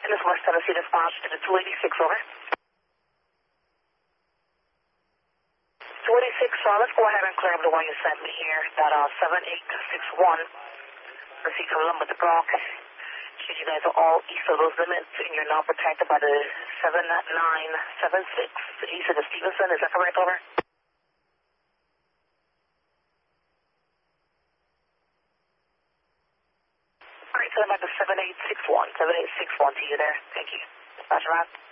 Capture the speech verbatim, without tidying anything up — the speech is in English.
And this West Tennessee dispatch to the two eighty-six, over. two eighty-six, uh, let's go ahead and clear up the one you sent me here, that uh, seven eight six one. Proceed to Lubbock to Brock. Should you guys are all east of those limits and you're now protected by the seven nine seven six east of the Stevenson, is that correct, over? Alright, send back to seven eight six one, seven eight six one to you there. Thank you. Dispatch around.